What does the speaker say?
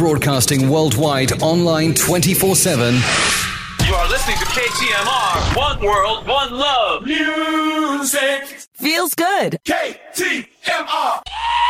Broadcasting worldwide, online 24/7. You are listening to KTMR. One world, one love. Music. Feels good. KTMR.